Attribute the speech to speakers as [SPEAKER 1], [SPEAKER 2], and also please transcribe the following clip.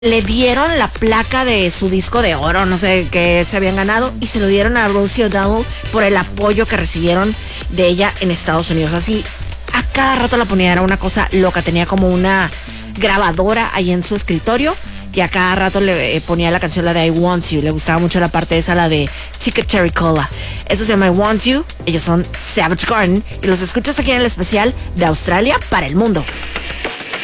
[SPEAKER 1] le dieron la placa de su disco de oro, no sé qué se habían ganado, y se lo dieron a Rosie O'Donnell por el apoyo que recibieron de ella en Estados Unidos. Así, a cada rato la ponía, era una cosa loca, tenía como una grabadora ahí en su escritorio y a cada rato le ponía la canción, la de I Want You. Le gustaba mucho la parte esa, la de Chica Cherry Cola. Eso se llama I Want You. Ellos son Savage Garden y los escuchas aquí en el especial de Australia para el mundo.